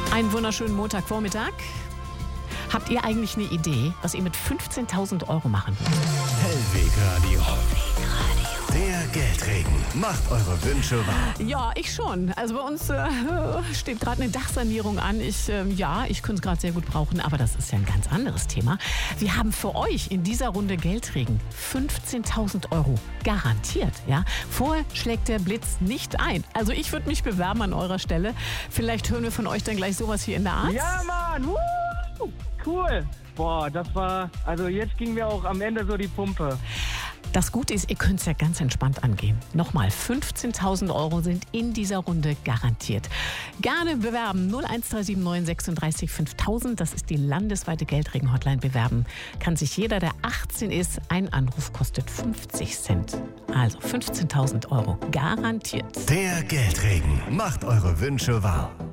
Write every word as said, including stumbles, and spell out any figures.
Einen wunderschönen Montagvormittag. Habt ihr eigentlich eine Idee, was ihr mit fünfzehntausend Euro machen würdet? Hellweg Radio. Der Geldregen. Macht eure Wünsche wahr. Ja, ich schon. Also bei uns äh, steht gerade eine Dachsanierung an. Ich, äh, ja, ich könnte es gerade sehr gut brauchen, aber das ist ja ein ganz anderes Thema. Wir haben für euch in dieser Runde Geldregen fünfzehntausend Euro garantiert. Ja? Vorher schlägt der Blitz nicht ein. Also ich würde mich bewerben an eurer Stelle. Vielleicht hören wir von euch dann gleich sowas hier in der Art. Ja, Mann! Woo! Cool! Boah, das war, also jetzt ging mir auch am Ende so die Pumpe. Das Gute ist, ihr könnt es ja ganz entspannt angehen. Nochmal, fünfzehntausend Euro sind in dieser Runde garantiert. Gerne bewerben null eins drei sieben neun sechsunddreißig fünftausend. Das ist die landesweite Geldregen-Hotline. Bewerben kann sich jeder, der achtzehn ist. Ein Anruf kostet fünfzig Cent. Also fünfzehntausend Euro garantiert. Der Geldregen. Macht eure Wünsche wahr.